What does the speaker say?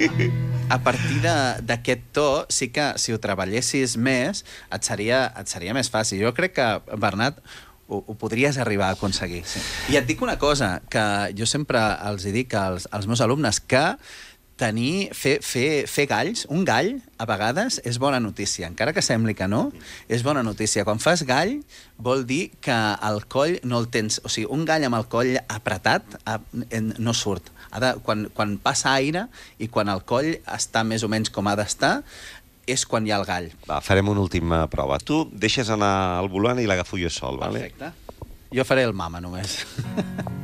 a partir d'aquest to, sí que si ho treballessis més, et seria més fàcil. Jo crec que, Bernat, ho podries arribar a aconseguir. Sí. I et dic una cosa, que jo sempre els dic als meus alumnes, que fer galls, un gall, a vegades, és bona notícia. Encara que sembli que no, és bona notícia. Quan fas gall, vol dir que el coll no el tens... O sigui, un gall amb el coll apretat no surt. Quan passa aire i quan el coll està més o menys com ha d'estar, és quan hi ha el gall. Va, farem una última prova. Tu deixes anar el volant i l'agafo jo sol, vale? Perfecte. Jo faré el mama, només.